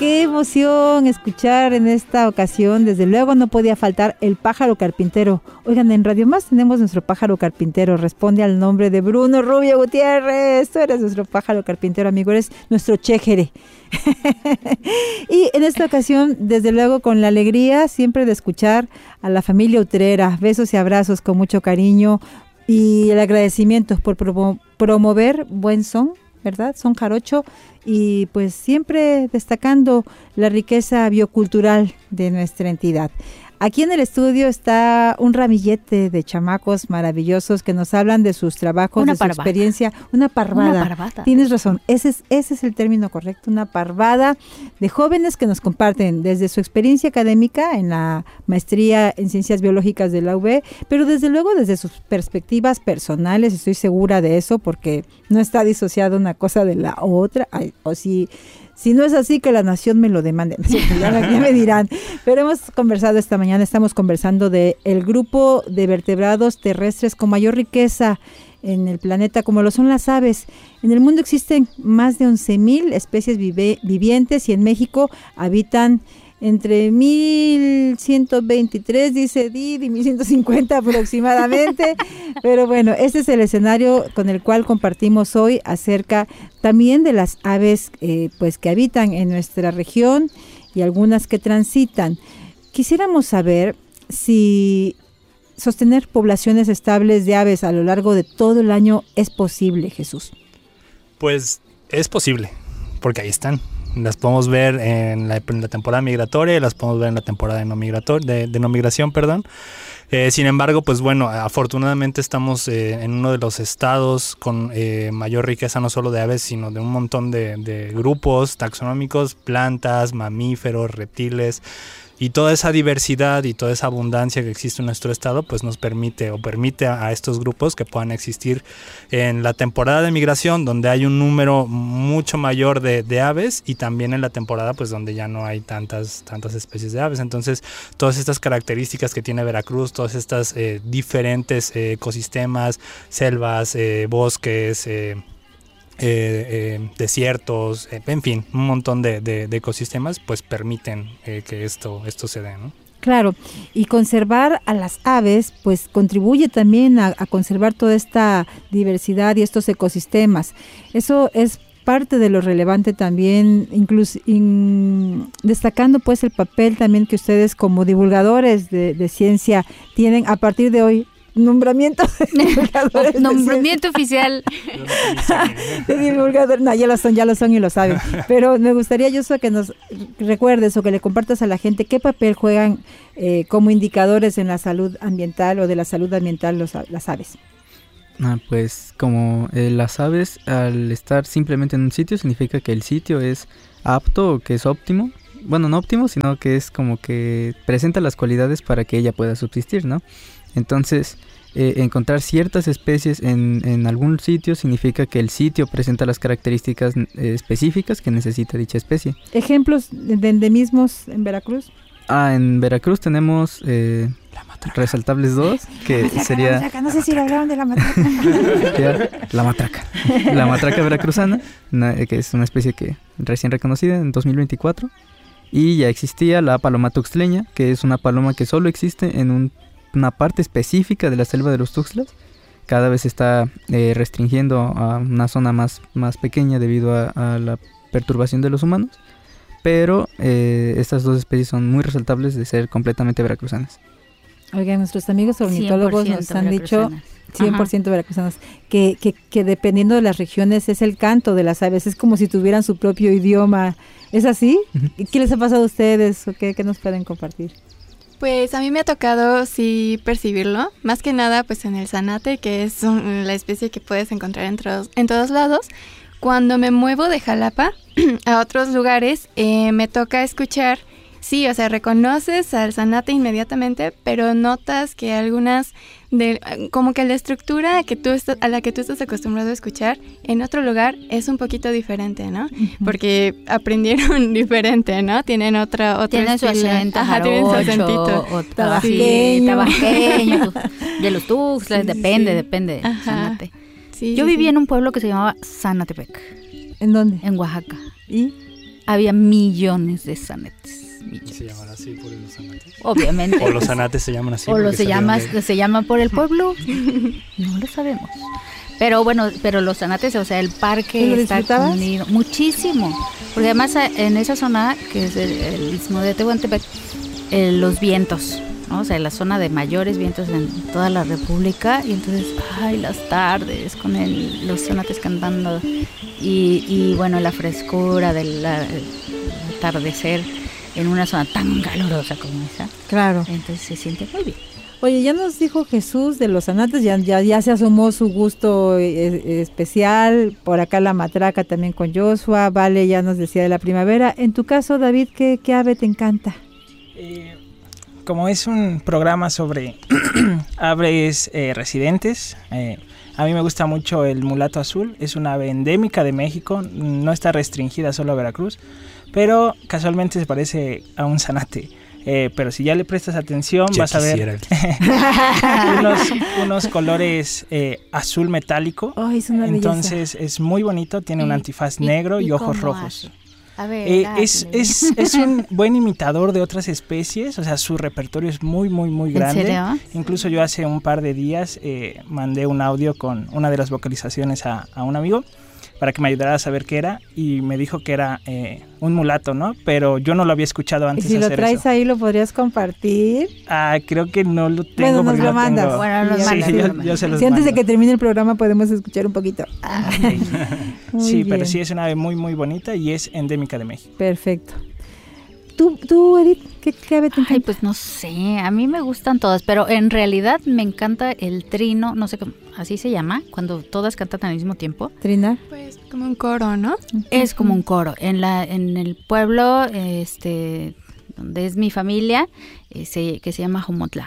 Qué emoción escuchar en esta ocasión. Desde luego no podía faltar el pájaro carpintero. Oigan, en Radio Más tenemos nuestro pájaro carpintero. Responde al nombre de Bruno Rubio Gutiérrez. Tú eres nuestro pájaro carpintero, amigo. Eres nuestro chéjere. Y en esta ocasión, desde luego, con la alegría siempre de escuchar a la familia Utrera. Besos y abrazos con mucho cariño. Y el agradecimiento por promover buen son, ¿verdad? Son jarocho, y pues siempre destacando la riqueza biocultural de nuestra entidad. Aquí en el estudio está un ramillete de chamacos maravillosos que nos hablan de sus trabajos, de su experiencia. Una parvada. Tienes razón, ese es el término correcto, una parvada de jóvenes que nos comparten desde su experiencia académica en la maestría en Ciencias Biológicas de la UB, pero desde luego desde sus perspectivas personales. Estoy segura de eso porque no está disociada una cosa de la otra. O si no es así, que la nación me lo demande. Ya me dirán. Pero hemos conversado esta mañana, estamos conversando de el grupo de vertebrados terrestres con mayor riqueza en el planeta, como lo son las aves. En el mundo existen más de 11,000 especies vivientes y en México habitan entre 1,123, dice Didi, 1,150 aproximadamente. Pero bueno, este es el escenario con el cual compartimos hoy acerca también de las aves pues que habitan en nuestra región y algunas que transitan. Quisiéramos saber si sostener poblaciones estables de aves a lo largo de todo el año es posible, Jesús. Pues es posible, porque ahí están. Las podemos ver en la temporada migratoria, las podemos ver en la temporada de no migración. Sin embargo, pues bueno, afortunadamente estamos en uno de los estados con mayor riqueza no solo de aves, sino de un montón de grupos taxonómicos, plantas, mamíferos, reptiles. Y toda esa diversidad y toda esa abundancia que existe en nuestro estado, pues nos permite a estos grupos que puedan existir en la temporada de migración, donde hay un número mucho mayor de aves, y también en la temporada pues donde ya no hay tantas especies de aves. Entonces, todas estas características que tiene Veracruz, todas estas diferentes ecosistemas, selvas, bosques, desiertos, en fin, un montón de ecosistemas, pues permiten que esto se dé, ¿no? Claro, y conservar a las aves, pues contribuye también a conservar toda esta diversidad y estos ecosistemas. Eso es parte de lo relevante también, incluso destacando pues el papel también que ustedes como divulgadores de ciencia tienen a partir de hoy. Nombramiento oficial de divulgador. No, ya lo son y lo saben. Pero me gustaría, Joshua, que nos recuerdes o que le compartas a la gente qué papel juegan como indicadores en la salud ambiental o de la salud ambiental las aves. Pues como las aves, al estar simplemente en un sitio, significa que el sitio es apto o que es óptimo. Bueno, no óptimo, sino que es como que presenta las cualidades para que ella pueda subsistir, ¿no? Entonces, encontrar ciertas especies en algún sitio significa que el sitio presenta las características específicas que necesita dicha especie. ¿Ejemplos de endemismos en Veracruz? En Veracruz tenemos resaltables 2, que sería... La matraca, no sé si le hablaron de la matraca. La matraca. La matraca veracruzana, que es una especie que recién reconocida en 2024. Y ya existía la paloma tuxtleña, que es una paloma que solo existe en una parte específica de la selva de los Tuxtlas. Cada vez se está restringiendo a una zona más pequeña debido a la perturbación de los humanos. Pero estas dos especies son muy resaltables de ser completamente veracruzanas. Oigan, nuestros amigos ornitólogos nos han dicho 100% veracruzanos, que dependiendo de las regiones es el canto de las aves, es como si tuvieran su propio idioma. ¿Es así? Uh-huh. ¿Qué les ha pasado a ustedes o qué nos pueden compartir? Pues a mí me ha tocado sí percibirlo, más que nada pues en el zanate, que es la especie que puedes encontrar en todos lados. Cuando me muevo de Jalapa a otros lugares, me toca escuchar, sí, o sea, reconoces al zanate inmediatamente, pero notas que algunas, como que la estructura a la que tú estás acostumbrado a escuchar, en otro lugar es un poquito diferente, ¿no? Uh-huh. Porque aprendieron diferente, ¿no? Tienen otro tienen estilo. Su acento tienen su acentito. O tabaqueño, de los Tuxtlas, depende del zanate. Sí, Yo viví en un pueblo que se llamaba Zanatepec. ¿En dónde? En Oaxaca. ¿Y? había millones de zanates. ¿Se llaman así por los zanates? Obviamente. ¿O los zanates se llaman así? O se llaman por el pueblo. No lo sabemos. Pero bueno, los zanates, o sea, el parque está unido muchísimo. Porque además en esa zona, que es el istmo de Tehuantepec, los vientos, ¿no? O sea, la zona de mayores vientos en toda la República. Y entonces, las tardes con los zanates cantando. Y bueno, la frescura del atardecer en una zona tan calurosa como esa. Claro. Entonces se siente muy bien. Oye, ya nos dijo Jesús de los zanates, ya se asomó su gusto especial. Por acá la matraca también con Joshua. Vale, ya nos decía de la primavera. En tu caso, David, ¿qué ave te encanta? Como es un programa sobre aves residentes, a mí me gusta mucho el mulato azul. Es una ave endémica de México, no está restringida solo a Veracruz, pero casualmente se parece a un zanate. Pero si ya le prestas atención, vas a ver unos colores azul metálico. Oh, es una entonces belleza. Es muy bonito, tiene un antifaz negro y ojos rojos. A ver, es un buen imitador de otras especies, o sea, su repertorio es muy, muy, muy grande. ¿En serio? Incluso yo hace un par de días mandé un audio con una de las vocalizaciones a un amigo para que me ayudara a saber qué era, y me dijo que era un mulato, ¿no? Pero yo no lo había escuchado antes. ¿Y si de lo hacer traes eso. ahí, lo podrías compartir? Creo que no lo tengo. Bueno, nos porque lo mandas. tengo. Bueno, nos Sí, mandas. yo se los Si antes de mando. que termine el programa podemos escuchar un poquito. Muy Sí, bien. pero sí es una ave muy, muy bonita y es endémica de México. Perfecto. ¿Tú, Edith, qué ave te encanta? Ay, pues no sé, a mí me gustan todas, pero en realidad me encanta el trino, no sé cómo, así se llama, cuando todas cantan al mismo tiempo. Trina. Pues como un coro, ¿no? Es como un coro. En el pueblo, donde es mi familia, que se llama Jomotla.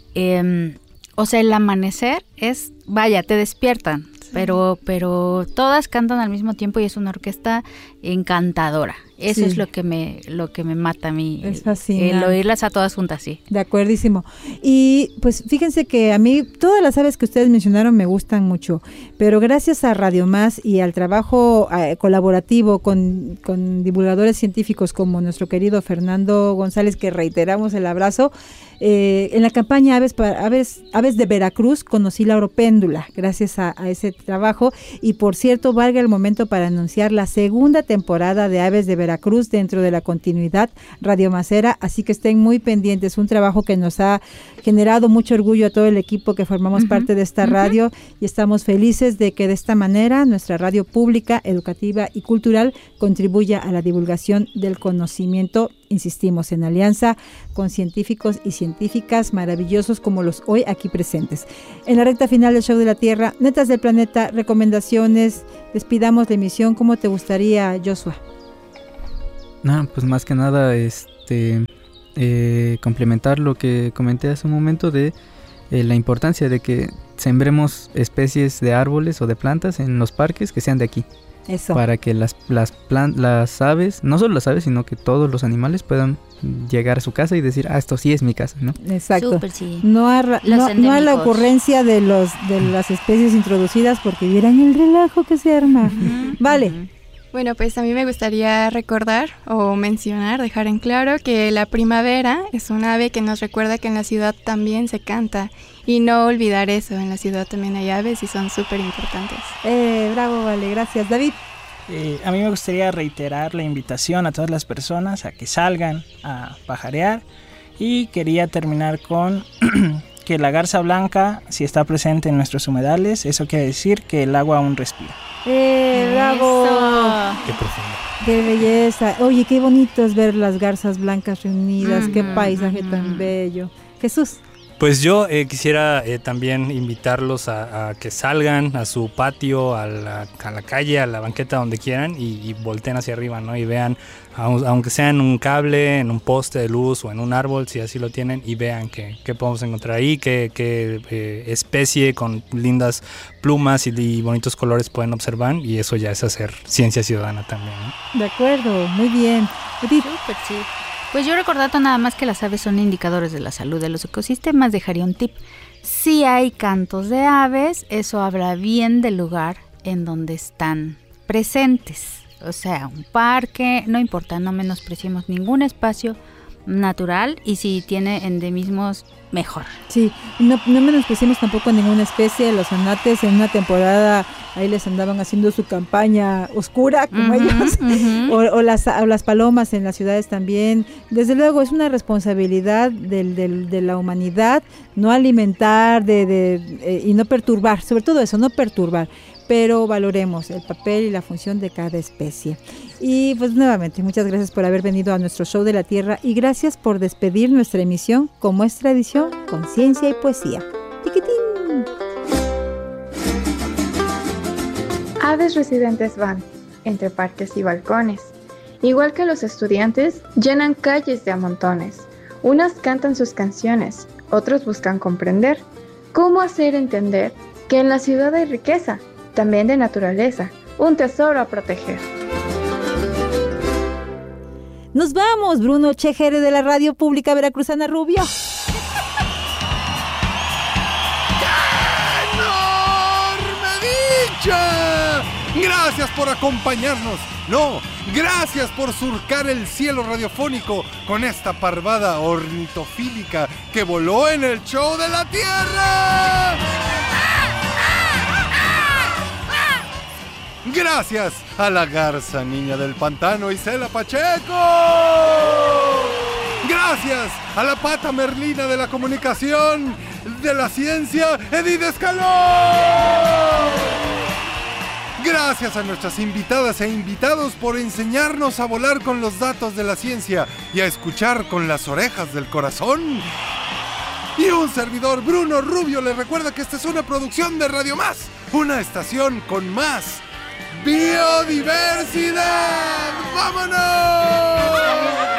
O sea, el amanecer es, vaya, te despiertan, pero todas cantan al mismo tiempo y es una orquesta encantadora. Eso Sí. es lo que me mata a mí. Es fascinante. El oírlas a todas juntas, sí. De acuerdísimo. Y pues fíjense que a mí todas las aves que ustedes mencionaron me gustan mucho, pero gracias a Radio Más y al trabajo colaborativo con divulgadores científicos como nuestro querido Fernando González, que reiteramos el abrazo, en la campaña Aves de Veracruz conocí la oropéndula, gracias a ese trabajo. Y por cierto, valga el momento para anunciar la segunda temporada de Aves de Veracruz dentro de la continuidad Radio Masera, así que estén muy pendientes. Un trabajo que nos ha generado mucho orgullo a todo el equipo que formamos parte de esta radio, y estamos felices de que de esta manera nuestra radio pública, educativa y cultural contribuya a la divulgación del conocimiento, insistimos, en alianza con científicos y científicas maravillosos como los hoy aquí presentes. En la recta final del Show de la Tierra, Netas del Planeta, recomendaciones, despidamos la emisión. ¿Cómo te gustaría, Joshua? No, pues más que nada, complementar lo que comenté hace un momento de la importancia de que sembremos especies de árboles o de plantas en los parques que sean de aquí. Eso. Para que las aves, no solo las aves, sino que todos los animales puedan llegar a su casa y decir, esto sí es mi casa, ¿no? Exacto. Súper, sí. No a la endémicos. ocurrencia de las especies introducidas, porque vieran el relajo que se arma. Vale. Bueno, pues a mí me gustaría recordar o mencionar, dejar en claro que la primavera es un ave que nos recuerda que en la ciudad también se canta, y no olvidar eso, en la ciudad también hay aves y son súper importantes. Bravo, Vale, gracias. David. A mí me gustaría reiterar la invitación a todas las personas a que salgan a pajarear, y quería terminar con que la garza blanca, si está presente en nuestros humedales, eso quiere decir que el agua aún respira. ¡Bravo! Eso. Qué profundo. ¡Qué belleza! Oye, qué bonito es ver las garzas blancas reunidas, qué paisaje tan bello. Jesús. Pues yo quisiera también invitarlos a que salgan a su patio, a la calle, a la banqueta, donde quieran, y volteen hacia arriba, ¿no? Y vean, aunque sea en un cable, en un poste de luz o en un árbol, si así lo tienen, y vean qué podemos encontrar ahí, qué especie con lindas plumas y bonitos colores pueden observar, y eso ya es hacer ciencia ciudadana también, ¿no? De acuerdo, muy bien. Edith. Súper, sí. Pues yo recordando nada más que las aves son indicadores de la salud de los ecosistemas, dejaría un tip. Si hay cantos de aves, eso habla bien del lugar en donde están presentes. o sea, un parque, no importa, no menospreciemos ningún espacio natural y si tiene endemismos, mejor. Sí, no menospreciemos tampoco ninguna especie. Los zanates en una temporada ahí les andaban haciendo su campaña oscura como ellos, o las palomas en las ciudades también. Desde luego es una responsabilidad de la humanidad no alimentar y no perturbar, sobre todo eso, no perturbar, pero valoremos el papel y la función de cada especie. Y pues nuevamente, muchas gracias por haber venido a nuestro show de la Tierra y gracias por despedir nuestra emisión, como es tradición, con ciencia y poesía. ¡Tiquitín! Aves residentes van entre parques y balcones. Igual que los estudiantes, llenan calles de a montones. Unas cantan sus canciones, otros buscan comprender cómo hacer entender que en la ciudad hay riqueza, también de naturaleza, un tesoro a proteger. Nos vamos, Bruno Chejere de la Radio Pública Veracruzana Rubio. ¡Qué enorme dicha! Gracias por acompañarnos. No, gracias por surcar el cielo radiofónico con esta parvada ornitofílica que voló en el show de la Tierra. Gracias a la garza niña del pantano Isela Pacheco. Gracias a la pata merlina de la comunicación, de la ciencia, Edith Escalón. Gracias a nuestras invitadas e invitados por enseñarnos a volar con los datos de la ciencia y a escuchar con las orejas del corazón. Y un servidor, Bruno Rubio, les recuerda que esta es una producción de Radio Más, una estación con más biodiversidad. ¡Vámonos!